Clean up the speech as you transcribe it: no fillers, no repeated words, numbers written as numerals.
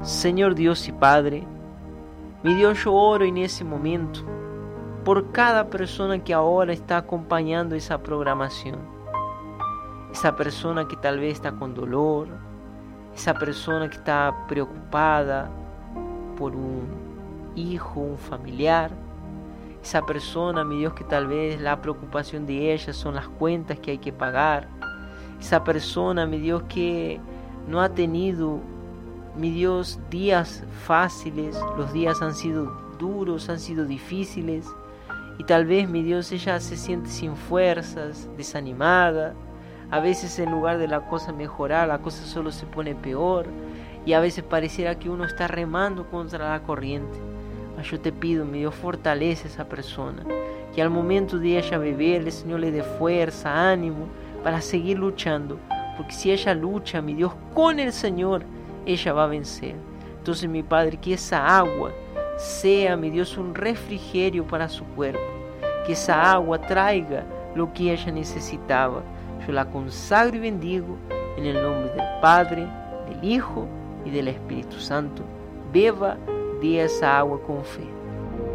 Señor Dios y Padre, mi Dios, yo oro en ese momento por cada persona que ahora está acompañando esa programación. Esa persona que tal vez está con dolor, esa persona que está preocupada por un hijo, un familiar, esa persona, mi Dios, que tal vez la preocupación de ella son las cuentas que hay que pagar, esa persona, mi Dios, que no ha tenido, mi Dios, días fáciles, los días han sido duros, han sido difíciles, y tal vez, mi Dios, ella se siente sin fuerzas, desanimada. A veces en lugar de la cosa mejorar, la cosa solo se pone peor, y a veces pareciera que uno está remando contra la corriente. Mas yo te pido, mi Dios, fortalece a esa persona, que al momento de ella beber, el Señor le dé fuerza, ánimo, para seguir luchando, porque si ella lucha, mi Dios, con el Señor, ella va a vencer. Entonces, mi Padre, que esa agua sea, mi Dios, un refrigerio para su cuerpo, que esa agua traiga lo que ella necesitaba. Yo la consagro y bendigo en el nombre del Padre, del Hijo y del Espíritu Santo. Beba de esa agua con fe.